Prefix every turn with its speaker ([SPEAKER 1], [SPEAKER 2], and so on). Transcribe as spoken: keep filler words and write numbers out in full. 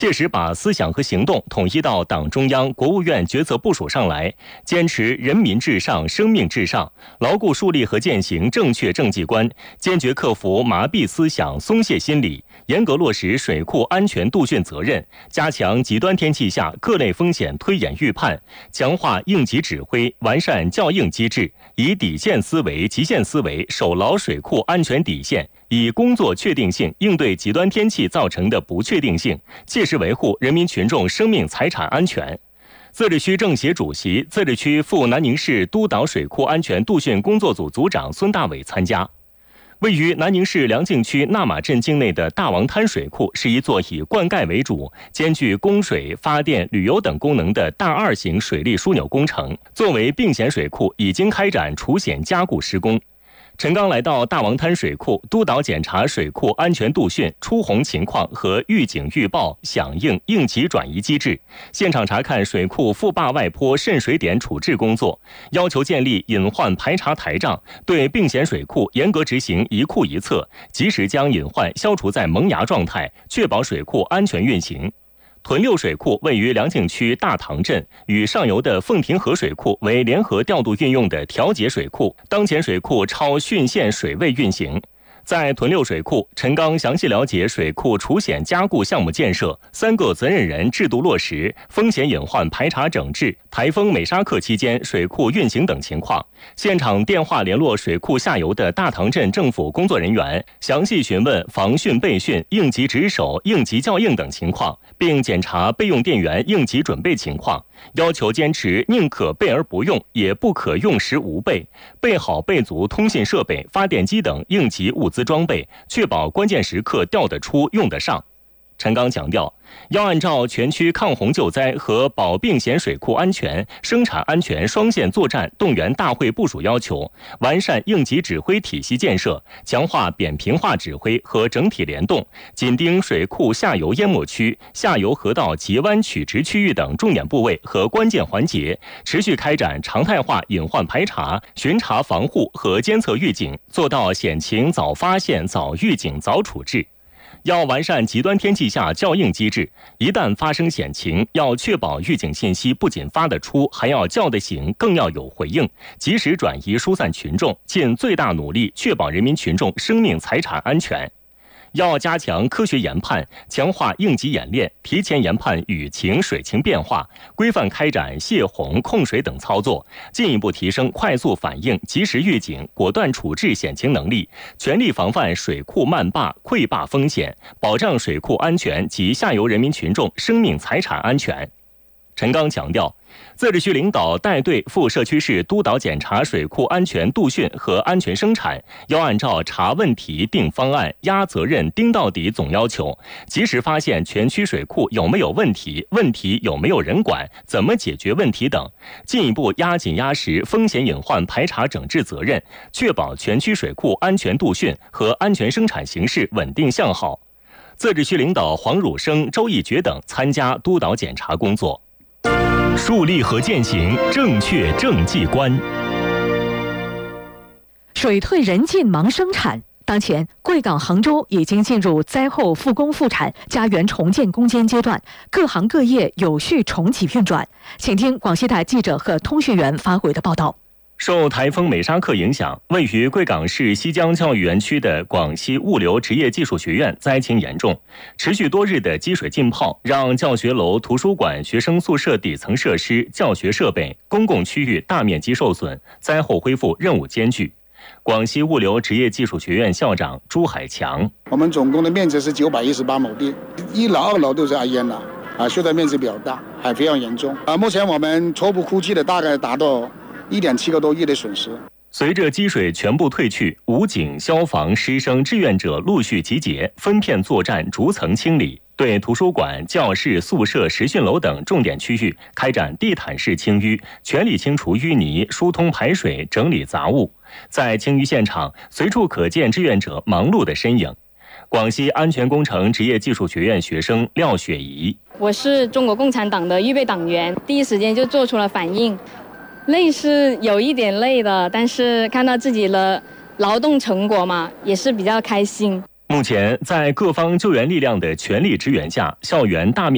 [SPEAKER 1] 切实把思想和行动统一到党中央、国务院决策部署上来，坚持人民至上、生命至上，牢固树立和践行正确政绩观，坚决克服麻痹思想、松懈心理，严格落实水库安全杜汛责任，加强极端天气下各类风险推演预判，强化应急指挥，完善校应机制，以底线思维、极限思维守牢水库安全底线，以工作确定性应对极端天气造成的不确定性，切实维护人民群众生命财产安全。自治区政协主席、自治区赴南宁市督导水库安全杜汛工作组组长孙大伟参加。位于南宁市良静区纳马镇境内的大王滩水库是一座以灌溉为主，兼具供水、发电、旅游等功能的大二型水利枢纽工程。作为并险水库，已经开展除险加固施工。陈刚来到大王滩水库，督导检查水库安全杜汛、出洪情况和预警预报、响应、应急转移机制，现场查看水库副坝外坡渗水点处置工作，要求建立隐患排查台账，对并险水库严格执行一库一测，及时将隐患消除在萌芽状态，确保水库安全运行。屯六水库位于良静区大塘镇，与上游的凤亭河水库为联合调度运用的调节水库，当前水库超汛限水位运行。在屯六水库，陈刚详细了解水库除险加固项目建设、三个责任人制度落实、风险隐患排查整治、台风美沙克期间水库运行等情况。现场电话联络水库下游的大塘镇政府工作人员，详细询问防汛备汛、应急值守、应急校应等情况，并检查备用电源应急准备情况，要求坚持宁可备而不用，也不可用时无备，备好备足通信设备、发电机等应急物资装备，确保关键时刻调得出、用得上。陈刚强调，要按照全区抗洪救灾和保并险水库安全、生产安全双线作战动员大会部署要求，完善应急指挥体系建设，强化扁平化指挥和整体联动，紧盯水库下游淹没区、下游河道截弯曲直区域等重点部位和关键环节，持续开展常态化隐患排查、巡查防护和监测预警，做到险情早发现、早预警、早处置。要完善极端天气下校应机制，一旦发生险情，要确保预警信息不仅发得出，还要叫得醒，更要有回应，及时转移疏散群众，尽最大努力确保人民群众生命财产安全。要加强科学研判，强化应急演练，提前研判雨情、水情变化，规范开展泄洪、控水等操作，进一步提升快速反应、及时预警、果断处置险情能力，全力防范水库漫坝、溃坝风险，保障水库安全及下游人民群众生命财产安全。陈刚强调，自治区领导带队赴社区市督导检查水库安全杜汛和安全生产，要按照查问题、定方案、压责任、盯到底总要求，及时发现全区水库有没有问题，问题有没有人管，怎么解决问题等，进一步压紧压实风险隐患排查整治责任，确保全区水库安全杜汛和安全生产形势稳定向好。自治区领导黄汝生、周义觉等参加督导检查工作。树立和践行正确政绩观。
[SPEAKER 2] 水退人进忙生产。当前，贵港杭州已经进入灾后复工复产、家园重建攻坚阶段，各行各业有序重启运转。请听广西台记者和通讯员发回的报道。
[SPEAKER 1] 受台风美沙克影响，位于贵港市西江教育园区的广西物流职业技术学院灾情严重，持续多日的积水浸泡让教学楼、图书馆、学生宿舍底层设施、教学设备、公共区域大面积受损，灾后恢复任务艰巨。广西物流职业技术学院校长朱海强：
[SPEAKER 3] 我们总共的面积是九百一十八亩地，一楼、二楼都是淹了，啊，受灾面积比较大，还非常严重。啊，目前我们初步估计的大概达到一点七个多亿的损失。
[SPEAKER 1] 随着积水全部退去，武警、消防、师生、志愿者陆续集结，分片作战，逐层清理，对图书馆、教室、宿舍、实训楼等重点区域开展地毯式清淤，全力清除淤泥，疏通排水，整理杂物。在清淤现场，随处可见志愿者忙碌的身影。广西安全工程职业技术学院学生廖雪怡：
[SPEAKER 4] 我是中国共产党的预备党员，第一时间就做出了反应。累是有一点累的，但是看到自己的劳动成果嘛，也是比较开心。
[SPEAKER 1] 目前，在各方救援力量的全力支援下，校园大面